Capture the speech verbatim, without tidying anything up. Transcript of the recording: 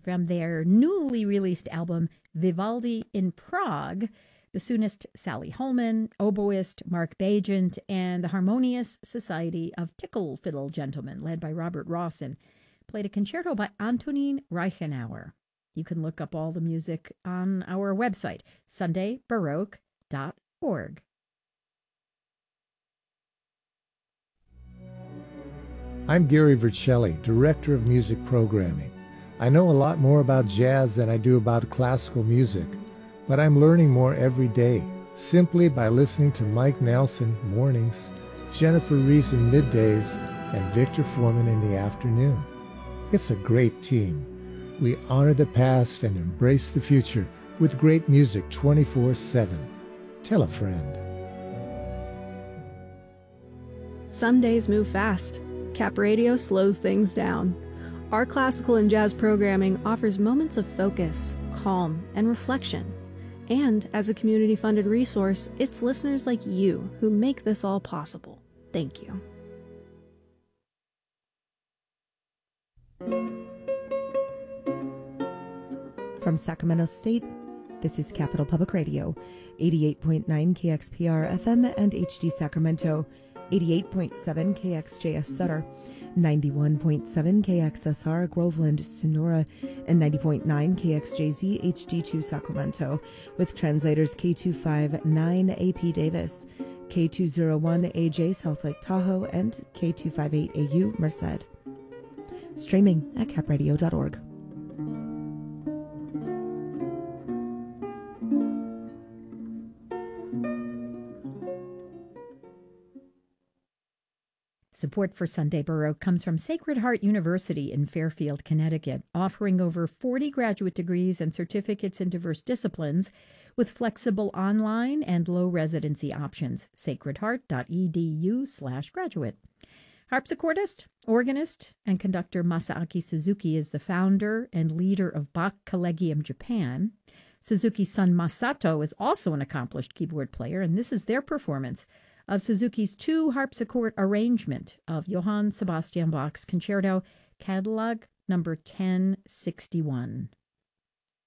From their newly released album, Vivaldi in Prague, bassoonist Sally Holman, oboist Mark Bagent, and the Harmonious Society of Tickle Fiddle Gentlemen, led by Robert Rawson, played a concerto by Antonin Reichenauer. You can look up all the music on our website, sunday baroque dot org. I'm Gary Vercelli, Director of Music Programming. I know a lot more about jazz than I do about classical music, but I'm learning more every day, simply by listening to Mike Nelson mornings, Jennifer Reason middays, and Victor Foreman in the afternoon. It's a great team. We honor the past and embrace the future with great music twenty-four seven. Tell a friend. Some days move fast. Cap Radio slows things down. Our classical and jazz programming offers moments of focus, calm, and reflection. And as a community-funded resource, it's listeners like you who make this all possible. Thank you. From Sacramento State, this is Capital Public Radio, eighty-eight point nine K X P R F M and H D Sacramento, eighty-eight point seven K X J S Sutter, ninety-one point seven K X S R Groveland, Sonora, and ninety point nine K X J Z H D two Sacramento, with translators K two five nine A P Davis, K two oh one A J South Lake Tahoe, and K two five eight A U Merced. Streaming at cap radio dot org. Support for Sunday Baroque comes from Sacred Heart University in Fairfield, Connecticut, offering over forty graduate degrees and certificates in diverse disciplines with flexible online and low residency options. sacred heart dot e d u slash graduate. Harpsichordist, organist, and conductor Masaaki Suzuki is the founder and leader of Bach Collegium Japan. Suzuki's son Masato is also an accomplished keyboard player, and this is their performance of Suzuki's two harpsichord arrangement of Johann Sebastian Bach's Concerto, Catalog number ten sixty-one.